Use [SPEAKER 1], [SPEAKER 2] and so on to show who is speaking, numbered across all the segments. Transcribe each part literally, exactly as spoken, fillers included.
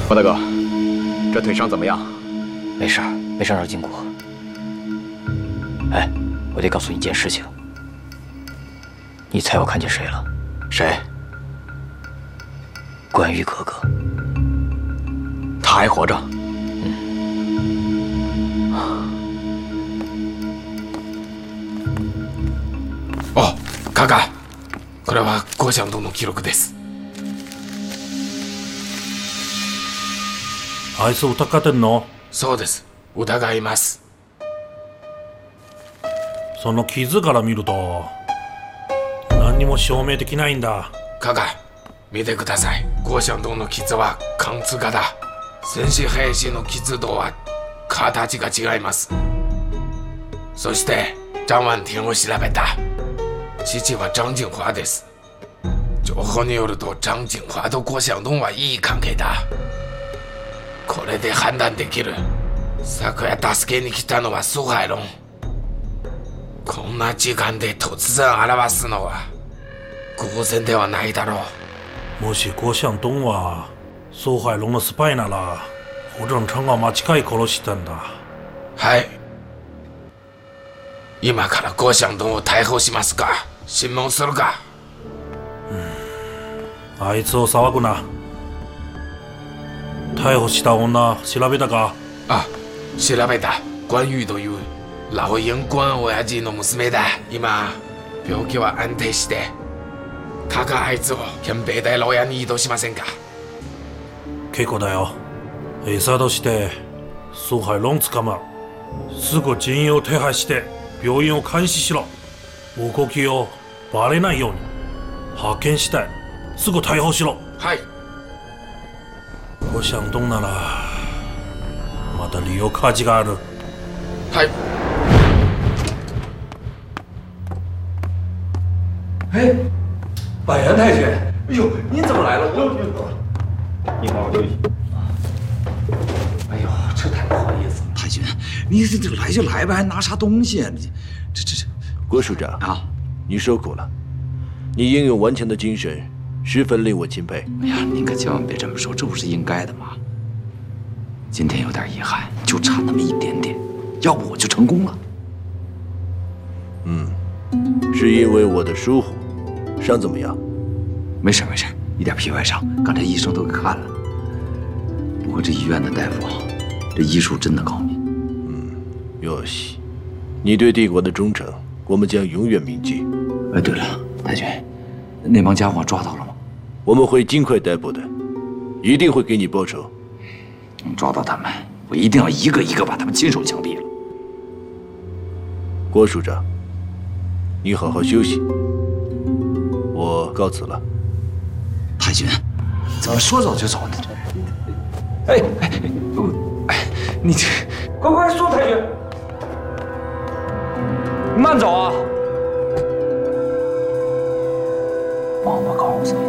[SPEAKER 1] 郭大哥，这腿伤怎么样？
[SPEAKER 2] 没事，没伤着筋骨。哎，我得告诉你一件事情。你猜我看见谁了？
[SPEAKER 1] 谁？
[SPEAKER 2] 关羽哥哥。
[SPEAKER 1] 他还活着？
[SPEAKER 2] 嗯。
[SPEAKER 3] 哦，カカ、これはゴシャンドの記録です。
[SPEAKER 4] あいつ疑ってんの？
[SPEAKER 3] そうです。疑います。
[SPEAKER 4] その傷から見ると何にも証明できないんだ。
[SPEAKER 3] カカ、見てください。ゴシャンドの傷は貫通型だ。戦士兵士の傷とは形が違います。そして張万天を調べた。父は張景華です。情報によると張景華とゴシャンドはいい関係だ。これで判断できる。昨夜助けに来たのは蘇海龍。こんな時間で突然現すのは偶然ではないだろ
[SPEAKER 4] う。もし郭向東は蘇海龍のスパイなら胡正成が間違い殺したんだ。
[SPEAKER 3] はい。今から郭向東を逮捕しますか、審問するか。
[SPEAKER 4] うん、あいつを騒ぐな。逮捕した女調べたか？
[SPEAKER 3] あ、調べた。关羽という老鹰关親父の娘だ。今病気は安定して、カカあいつを憲兵大牢屋に移動しませんか？
[SPEAKER 4] 結構だよ。餌として蘇海龍捕まる。すぐ人員を手配して病院を監視しろ。動きをバレないように派遣したい。すぐ逮捕しろ。
[SPEAKER 3] はい。
[SPEAKER 4] 郭向東ならまだ利用価値がある。
[SPEAKER 3] はい。
[SPEAKER 5] 哎，百元太君，哎呦，您怎么来了？我，
[SPEAKER 1] 你好好休息。
[SPEAKER 5] 哎呦，这太不好意思了，太君，你这这来就来吧，还拿啥东西啊？你这这这，
[SPEAKER 6] 郭署长
[SPEAKER 5] 啊，
[SPEAKER 6] 你受苦了，你英勇顽强的精神十分令我钦佩。
[SPEAKER 5] 哎呀，您可千万别这么说，这不是应该的吗？今天有点遗憾，就差那么一点点，要不我就成功了。
[SPEAKER 6] 嗯，是因为我的疏忽。伤怎么样？
[SPEAKER 5] 没事没事，一点皮外伤，刚才医生都给看了。不过这医院的大夫，这医术真的高明。
[SPEAKER 6] 嗯，有喜，你对帝国的忠诚，我们将永远铭记。
[SPEAKER 5] 哎，对了，太君，那帮家伙抓到了吗？
[SPEAKER 6] 我们会尽快逮捕的，一定会给你报仇。
[SPEAKER 5] 抓到他们，我一定要一个一个把他们亲手枪毙了。
[SPEAKER 6] 郭署长，你好好休息。我告辞了。
[SPEAKER 5] 太君，怎么说走就走呢？哎哎哎，你这快快说，太君，慢走啊！王八羔子！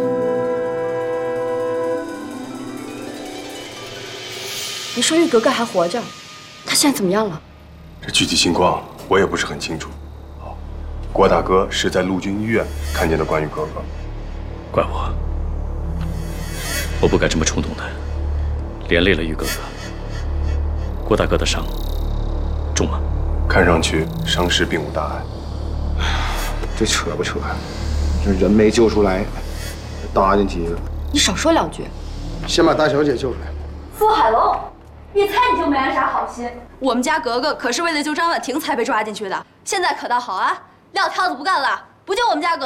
[SPEAKER 7] 你说玉格格还活着，她现在怎么样了？
[SPEAKER 8] 这具体情况我也不是很清楚。郭大哥是在陆军医院看见的关羽哥哥，
[SPEAKER 2] 怪我，我不该这么冲动的，连累了玉哥哥。郭大哥的伤重吗？
[SPEAKER 8] 看上去伤势并无大碍。
[SPEAKER 9] 哎呀，这扯不扯呀？这人没救出来，搭进去了。
[SPEAKER 7] 你少说两句。
[SPEAKER 9] 先把大小姐救出来。
[SPEAKER 10] 苏海龙，一猜你就没安啥好心。我们家格格可是为了救张婉婷才被抓进去的，现在可倒好啊！撂挑子不干了，不救我们家格